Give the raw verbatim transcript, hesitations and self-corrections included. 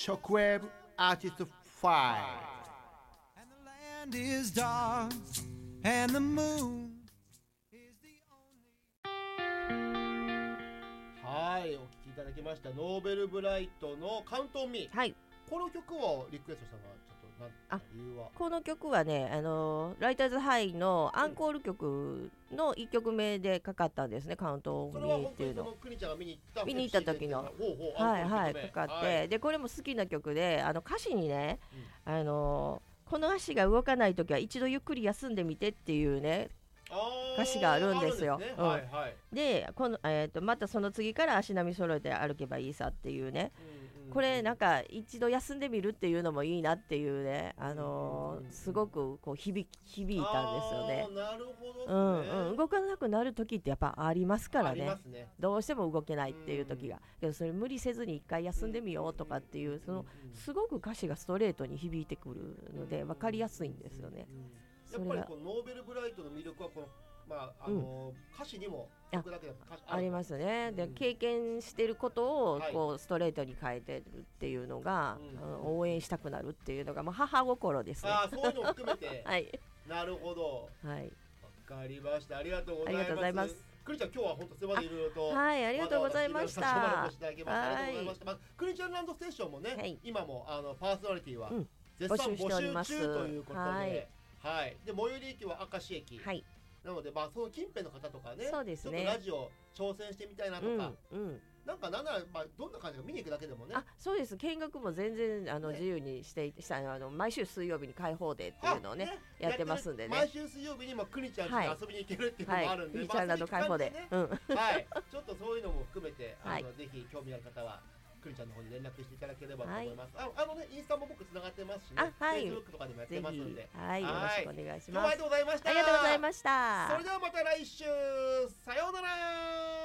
Shockwave Artist Five. And the land is dark, and the moon is the only. はい、お聴きいただきましたノーベルブライトのカウントオンミー。 はい。 この曲をリクエストしたのはちょっと何か理由は？ この曲はね、あのライターズハイのアンコール曲のいっきょくめでかかったんですね、カウントオンミーっていうの。 クニちゃんが見に行った見に行った時のはいはいかかって、でこれも好きな曲で、あの歌詞にね、うん、あのこの足が動かない時は一度ゆっくり休んでみてっていうね歌詞があるんですよ。 ですね、うんはいはい、 でこの、えー、とまたその次から足並み揃えて歩けばいいさっていうね、うんうん、これなんか一度休んでみるっていうのもいいなっていうね、あのーうんうん、すごくこう響き響いたんですよね。 なるほどですね、 うんうん、動かなくなる時ってやっぱありますから ね, ねどうしても動けないっていう時が、けどそれ無理せずに一回休んでみようとかっていう、そのすごく歌詞がストレートに響いてくるので分かりやすいんですよね。 やっぱりこのノーベルブライトの魅力はこのまああのーうん、歌詞にも曲だけだとあ, ありますね、うん、で経験してることをこう、はい、ストレートに変えてるっていうのが、うん、応援したくなるっていうのが、まあ、母心ですね。 あそういうのも含めて、 はい、 なるほど、 はい、 わかりました。ありがとうございます。 ありがとうございます。 クリちゃん今日は本当すいません、いろいろとはいありがとうございました。 ありがとうございました。まあ、クリちゃんランドステーションもね、はい、今もあのパーソナリティは絶賛募集中ということで、はいはい、で最寄り駅は明石駅、はい、なので、まあ、その近辺の方とかね、 そうですね、 ちょっとラジオ挑戦してみたいなとか、 うんうん、 なんかなんなら、まあ、どんな感じか見に行くだけでもね。 あそうです、見学も全然あの、ね、自由にしてしたあの毎週水曜日に開放デーっていうのを ね, ねやってますんでね、 毎週水曜日にもクニちゃんに遊びに行けるっていうのもあるんで、 はい、クニちゃんらの開放デー、ね、うん、 はい、ちょっとそういうのも含めてあの、はい、ぜひ興味ある方はクニちゃんの方に連絡していただければと思います。はい、あ, あのねインスタも僕つながってますしね、 はい、 Facebook とかでもやってますんで、 はい、よろしくお願いします。 今日はありがとうございました。 ありがとうございました。 それではまた来週、さようなら。